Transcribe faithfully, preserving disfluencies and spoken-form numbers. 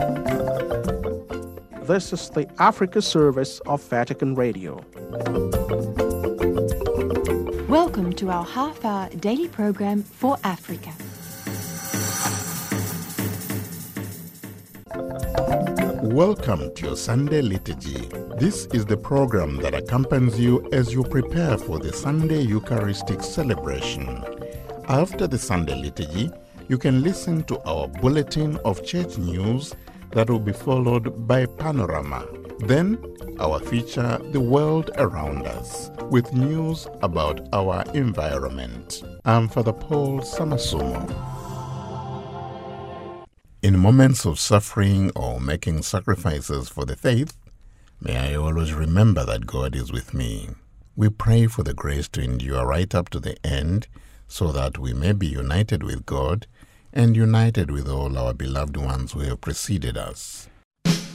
This is the Africa service of Vatican Radio. Welcome to our half-hour daily program for Africa. Welcome to your Sunday Liturgy. This is the program that accompanies you as you prepare for the Sunday Eucharistic celebration. After the Sunday Liturgy, you can listen to our Bulletin of Church News that will be followed by Panorama. Then, our feature, The World Around Us, with news about our environment. I'm Father Paul Samasumo. In moments of suffering or making sacrifices for the faith, may I always remember that God is with me. We pray for the grace to endure right up to the end so that we may be united with God and united with all our beloved ones who have preceded us.